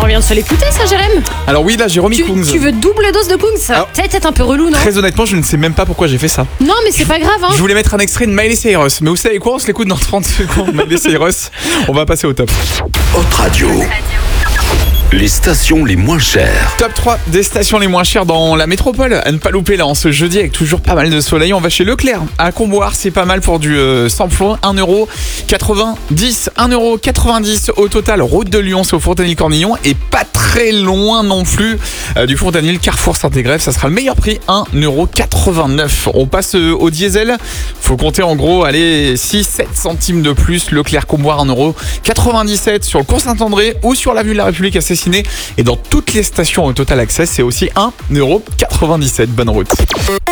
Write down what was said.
on vient de se l'écouter ça, Jérém. Alors oui, là, Jérôme Tu Kunz. veux double dose de Kungs? Ça va Alors, peut-être être un peu relou, non? Très honnêtement, je ne sais même pas pourquoi j'ai fait ça. Non, mais c'est pas grave, hein. Je voulais mettre un extrait de Miley Cyrus, mais vous savez quoi, on se l'écoute dans 30 secondes. Miley Cyrus, on va passer au top. Hot Radio. Les stations les moins chères. Top 3 des stations les moins chères dans la métropole. À ne pas louper là en ce jeudi avec toujours pas mal de soleil. On va chez Leclerc à Comboire, c'est pas mal pour du samplon. 1,90€. 1,90€ au total. Route de Lyon, c'est au Fontanil-Cornillon. Et pas très loin non plus du Fontanil, Carrefour Saint-Égrève. Ça sera le meilleur prix, 1,89€. On passe au diesel. Faut compter en gros, allez, 6-7 centimes de plus. Leclerc Comboire, 1,97€ sur le cours Saint-André ou sur l'avenue de la République à Cessiné. Et dans toutes les stations au Total Access, c'est aussi 1,97€. Bonne route.